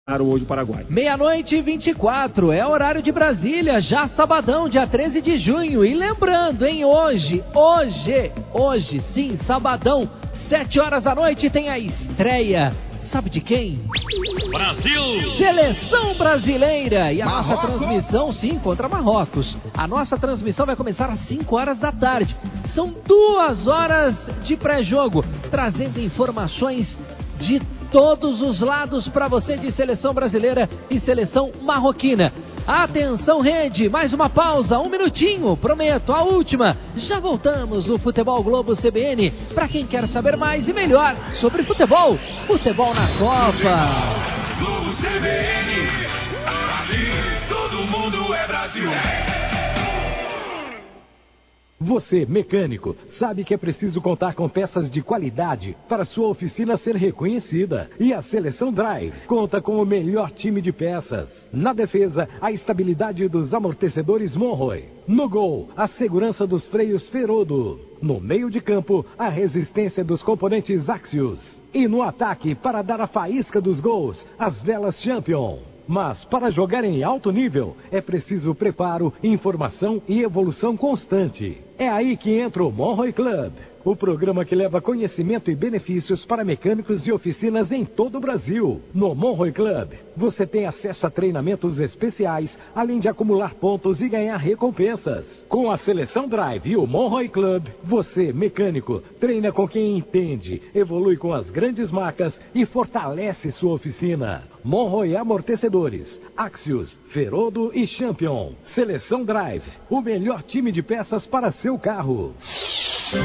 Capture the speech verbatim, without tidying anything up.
Hoje o Paraguai. Meia-noite e vinte e quatro, é horário de Brasília, já sabadão, dia treze de junho. E lembrando, hein, hoje, hoje, hoje, sim, sabadão, sete horas da noite, tem a estreia. Sabe de quem? Brasil! Seleção brasileira! E a Marrocos? nossa transmissão, sim, contra Marrocos. A nossa transmissão vai começar às cinco horas da tarde. São duas horas de pré-jogo, trazendo informações de todos os lados para você de seleção brasileira e seleção marroquina. Atenção, rede, mais uma pausa, um minutinho, prometo, a última. Já voltamos no Futebol Globo C B N para quem quer saber mais e melhor sobre futebol. Futebol na Copa. Globo C B N, aqui todo mundo é Brasil. Você, mecânico, sabe que é preciso contar com peças de qualidade para sua oficina ser reconhecida. E a Seleção Drive conta com o melhor time de peças. Na defesa, a estabilidade dos amortecedores Monroy. No gol, a segurança dos freios Ferodo. No meio de campo, a resistência dos componentes Axios. E no ataque, para dar a faísca dos gols, as velas Champion. Mas para jogar em alto nível, é preciso preparo, informação e evolução constante. É aí que entra o Monroy Club, o programa que leva conhecimento e benefícios para mecânicos de oficinas em todo o Brasil. No Monroy Club, você tem acesso a treinamentos especiais, além de acumular pontos e ganhar recompensas. Com a Seleção Drive e o Monroy Club, você, mecânico, treina com quem entende, evolui com as grandes marcas e fortalece sua oficina. Monroy Amortecedores, Axios, Ferodo e Champion. Seleção Drive, o melhor time de peças para seu carro.